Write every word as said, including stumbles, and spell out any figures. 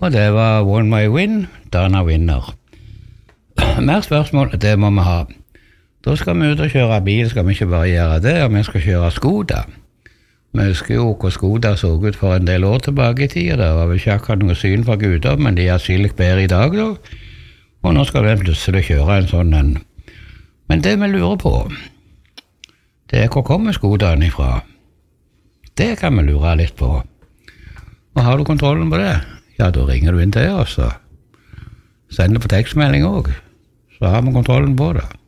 Og det var One Way Win, Dana vinner. Mer spørsmål, det må vi ha. Da skal vi ut og kjøre bil, skal vi ikke bare gjøre det, og vi skal kjøre Skoda. Vi husker jo hvor Skoda så ut for en del år tilbake i tiden, det var vel ikke akkurat noe syn for gutter, men de er slik bedre i dag da. Og nå skal vi plutselig kjøre en sånn en. Men det vi lurer på, det er hvor kommer Skodaen ifra? Det kan vi lure litt på. Og har du kontrollen på det? Ja, da ringer du inn til oss og sender på tekstmelding også. Så har vi kontrollen på det.